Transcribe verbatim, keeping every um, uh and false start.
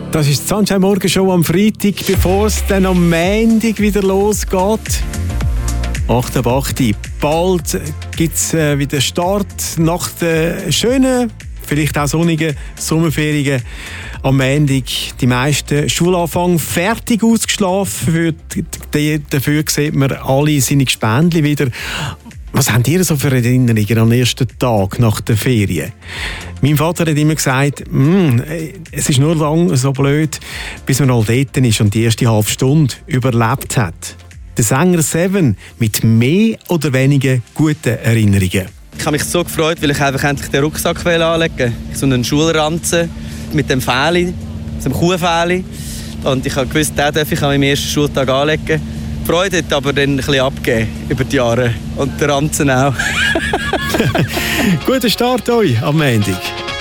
Das ist die Sunshine Morgen Show am Freitag, bevor es dann am Montag wieder losgeht. acht ab acht. Bald gibt es äh, wieder Start nach den schönen, vielleicht auch sonnigen Sommerferien. Am Montag die meisten Schulanfang fertig ausgeschlafen. Für die, dafür sieht man alle seine Gespendli wieder. Was habt ihr so für Erinnerungen am ersten Tag nach den Ferien? Mein Vater hat immer gesagt, es ist nur lang so blöd, bis man all dort ist und die erste halbe Stunde überlebt hat. Der Sänger Seven mit mehr oder weniger guten Erinnerungen. Ich habe mich so gefreut, weil ich einfach endlich den Rucksack anlegen wollte. So einen Schulranzen mit dem Fähli, so einem Kuhfähli. Und ich habe gewusst, den darf ich an meinem ersten Schultag anlegen. Die Freude hat aber dann ein bisschen abgegeben über die Jahre. Und der Ranzen auch. Guten Start euch am Montag.